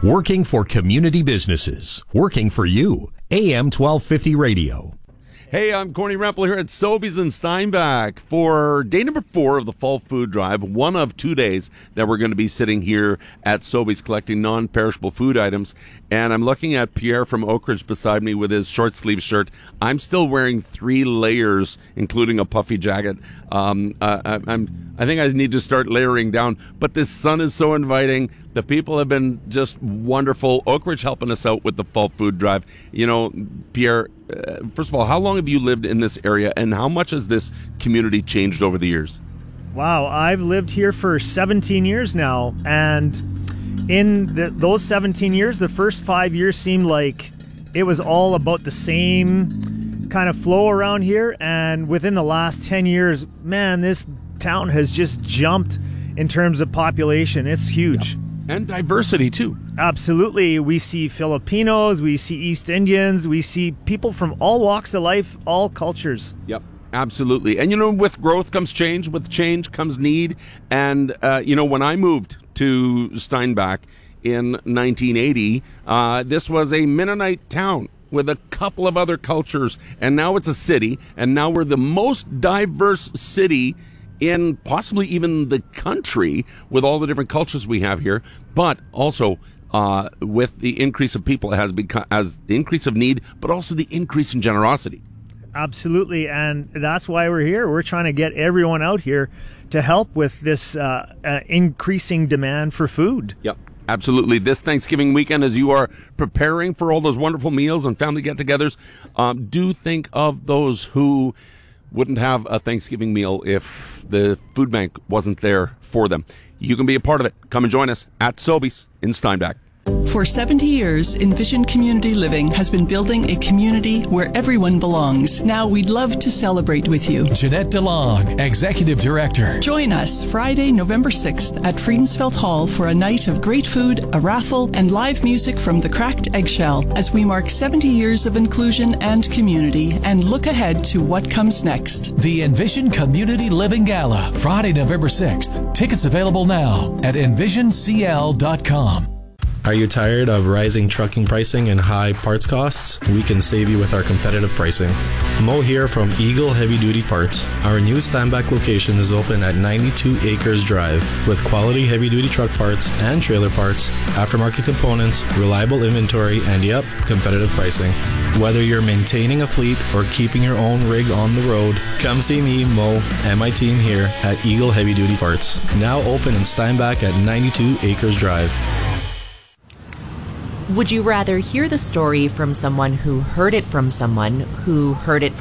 Working for community businesses. Working for you. AM 1250 Radio. Hey, I'm Corny Rempel here at Sobeys in Steinbach for day number 4 of the Fall Food Drive, one of 2 days that we're going to be sitting here at Sobeys collecting non-perishable food items. And I'm looking at Pierre from Oak Ridge beside me with his short sleeve shirt. I'm still wearing 3 layers, including a puffy jacket. I think I need to start layering down, but this sun is so inviting. The people have been just wonderful. Oak Ridge helping us out with the Fall Food Drive. You know, Pierre, first of all, how long have you lived in this area, and how much has this community changed over the years? Wow, I've lived here for 17 years now, and in those 17 years, the first 5 years seemed like it was all about the same kind of flow around here, and within the last 10 years, man, this town has just jumped in terms of population. It's huge. Yep. And diversity, too. Absolutely. We see Filipinos, we see East Indians, we see people from all walks of life, all cultures. Yep, absolutely. And, you know, with growth comes change. With change comes need. And, you know, when I moved to Steinbach in 1980, this was a Mennonite town with a couple of other cultures. And now it's a city. And now we're the most diverse city in possibly even the country with all the different cultures we have here, but also with the increase of people, it has become as the increase of need, but also the increase in generosity. Absolutely, and that's why we're here. We're trying to get everyone out here to help with this increasing demand for food. Yep. Absolutely. This Thanksgiving weekend, as you are preparing for all those wonderful meals and family get-togethers, do think of those who wouldn't have a Thanksgiving meal if the food bank wasn't there for them. You can be a part of it. Come and join us at Sobeys in Steinbach. For 70 years, Envision Community Living has been building a community where everyone belongs. Now we'd love to celebrate with you. Jeanette DeLong, Executive Director. Join us Friday, November 6th at Friedensfeld Hall for a night of great food, a raffle, and live music from the Cracked Eggshell as we mark 70 years of inclusion and community and look ahead to what comes next. The Envision Community Living Gala, Friday, November 6th. Tickets available now at envisioncl.com. Are you tired of rising trucking pricing and high parts costs? We can save you with our competitive pricing. Mo here from Eagle Heavy Duty Parts. Our new Steinbach location is open at 92 Acres Drive with quality heavy duty truck parts and trailer parts, aftermarket components, reliable inventory, and yep, competitive pricing. Whether you're maintaining a fleet or keeping your own rig on the road, come see me, Mo, and my team here at Eagle Heavy Duty Parts. Now open in Steinbach at 92 Acres Drive. Would you rather hear the story from someone who heard it from someone who heard it